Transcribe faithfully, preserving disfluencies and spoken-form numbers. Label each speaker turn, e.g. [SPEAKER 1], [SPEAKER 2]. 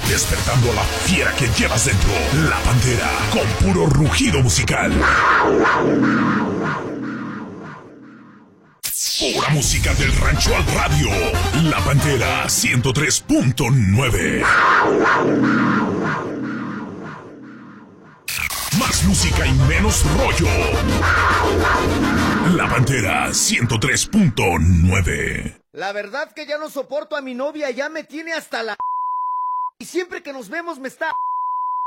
[SPEAKER 1] despertando a la fiera que llevas dentro. La Pantera, con puro rugido musical. Pura música del rancho al radio. La Pantera ciento tres punto nueve. Más música y menos rollo. La Pantera ciento tres punto nueve.
[SPEAKER 2] La verdad que ya no soporto a mi novia, ya me tiene hasta la... Y siempre que nos vemos me está...